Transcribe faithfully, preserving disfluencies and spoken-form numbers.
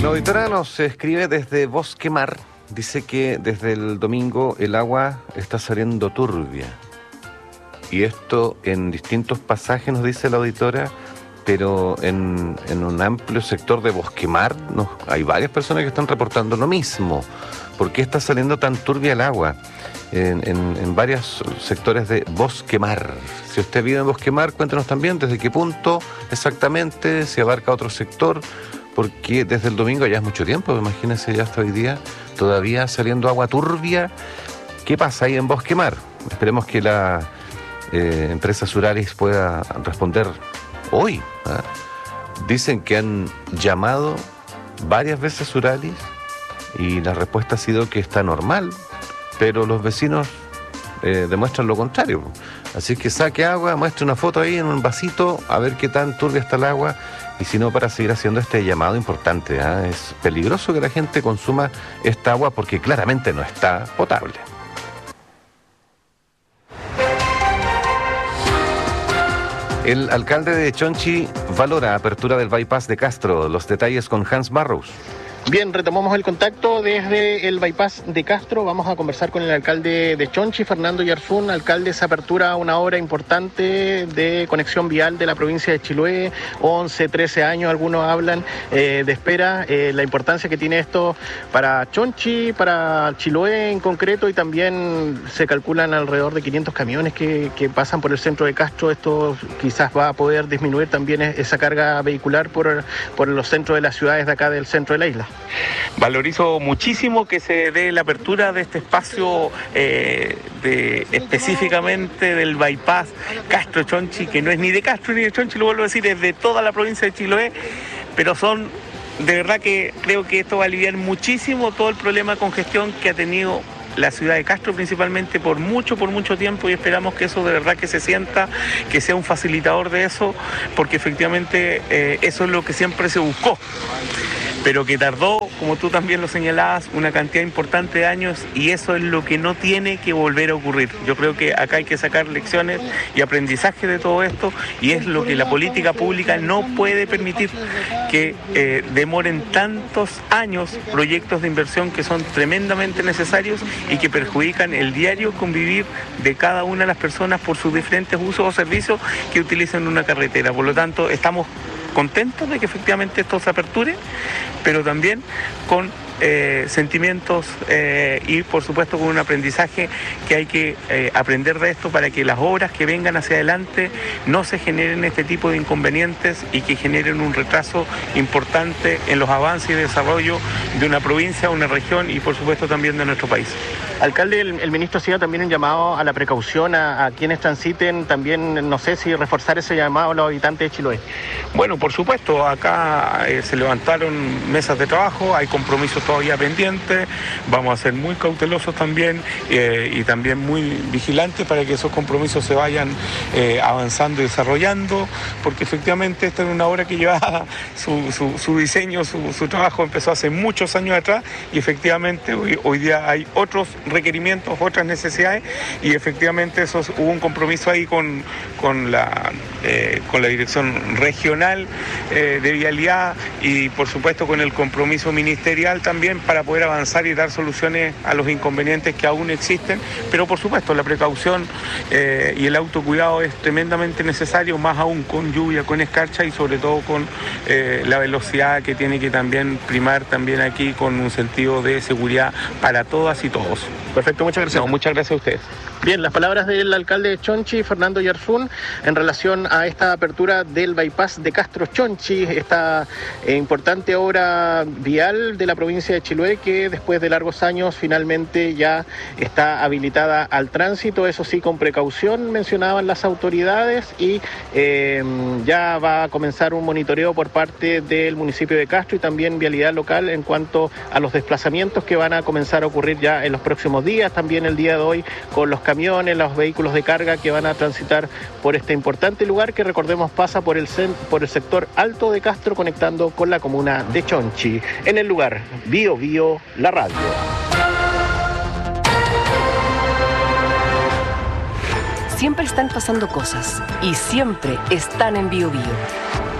La auditora nos escribe desde Bosque Mar. Dice que desde el domingo el agua está saliendo turbia. Y esto en distintos pasajes, nos dice la auditora, pero en, en un amplio sector de Bosque Mar no, hay varias personas que están reportando lo mismo. ¿Por qué está saliendo tan turbia el agua? En, en, en varios sectores de Bosque Mar. Si usted vive en Bosque Mar, cuéntenos también desde qué punto exactamente, si abarca otro sector, porque desde el domingo ya es mucho tiempo, imagínense ya hasta hoy día, todavía saliendo agua turbia. ¿Qué pasa ahí en Bosque Mar? Esperemos que la eh, empresa Suralis pueda responder hoy. ¿eh? Dicen que han llamado varias veces Suralis y la respuesta ha sido que está normal, pero los vecinos eh, demuestran lo contrario. Así que saque agua, muestre una foto ahí en un vasito, a ver qué tan turbia está el agua, y si no, para seguir haciendo este llamado importante. ¿eh? Es peligroso que la gente consuma esta agua porque claramente no está potable. El alcalde de Chonchi valora apertura del bypass de Castro. Los detalles con Hans Barrows. Bien, retomamos el contacto desde el bypass de Castro. Vamos a conversar con el alcalde de Chonchi, Fernando Yarzún. Alcalde, se apertura una obra importante de conexión vial de la provincia de Chiloé. once, trece años, algunos hablan eh, de espera. Eh, la importancia que tiene esto para Chonchi, para Chiloé en concreto, y también se calculan alrededor de quinientos camiones que, que pasan por el centro de Castro. Esto quizás va a poder disminuir también esa carga vehicular por, por los centros de las ciudades de acá del centro de la isla. Valorizo muchísimo que se dé la apertura de este espacio eh, de, específicamente del bypass Castro-Chonchi, que no es ni de Castro ni de Chonchi, lo vuelvo a decir, es de toda la provincia de Chiloé, pero son, de verdad que creo que esto va a aliviar muchísimo todo el problema de congestión que ha tenido la ciudad de Castro principalmente por mucho, por mucho tiempo, y esperamos que eso de verdad que se sienta, que sea un facilitador de eso, porque efectivamente eh, eso es lo que siempre se buscó, pero que tardó, como tú también lo señalabas, una cantidad importante de años, y eso es lo que no tiene que volver a ocurrir. Yo creo que acá hay que sacar lecciones y aprendizaje de todo esto, y es lo que la política pública no puede permitir, que eh, demoren tantos años proyectos de inversión que son tremendamente necesarios y que perjudican el diario convivir de cada una de las personas por sus diferentes usos o servicios que utilizan una carretera. Por lo tanto, estamos contentos de que efectivamente esto se aperture, pero también con eh, sentimientos eh, y por supuesto con un aprendizaje que hay que eh, aprender de esto para que las obras que vengan hacia adelante no se generen este tipo de inconvenientes y que generen un retraso importante en los avances y desarrollo de una provincia, una región y por supuesto también de nuestro país. Alcalde, el, el ministro hacía también un llamado a la precaución a, a quienes transiten, también no sé si reforzar ese llamado a los habitantes de Chiloé. Bueno, por supuesto, acá eh, se levantaron mesas de trabajo, hay compromisos todavía pendientes, vamos a ser muy cautelosos también eh, y también muy vigilantes para que esos compromisos se vayan eh, avanzando y desarrollando, porque efectivamente esta es una obra que lleva su, su, su diseño, su, su trabajo empezó hace muchos años atrás, y efectivamente hoy, hoy día hay otros requerimientos, otras necesidades, y efectivamente eso, hubo un compromiso ahí con, con, la, eh, con la dirección regional eh, de vialidad y por supuesto con el compromiso ministerial también para poder avanzar y dar soluciones a los inconvenientes que aún existen, pero por supuesto la precaución eh, y el autocuidado es tremendamente necesario, más aún con lluvia, con escarcha y sobre todo con eh, la velocidad que tiene que también primar también aquí, con un sentido de seguridad para todas y todos. Perfecto, muchas gracias. No, muchas gracias a ustedes. Bien, las palabras del alcalde de Chonchi, Fernando Yarzún, en relación a esta apertura del bypass de Castro-Chonchi, esta eh, importante obra vial de la provincia de Chiloé que después de largos años finalmente ya está habilitada al tránsito, eso sí con precaución, mencionaban las autoridades, y eh, ya va a comenzar un monitoreo por parte del municipio de Castro y también vialidad local en cuanto a los desplazamientos que van a comenzar a ocurrir ya en los próximos días, también el día de hoy con los camiones, los vehículos de carga que van a transitar por este importante lugar que, recordemos, pasa por el, por el sector alto de Castro, conectando con la comuna de Chonchi. En el lugar, Bio Bio, la radio. Siempre están pasando cosas y siempre están en Bio Bio.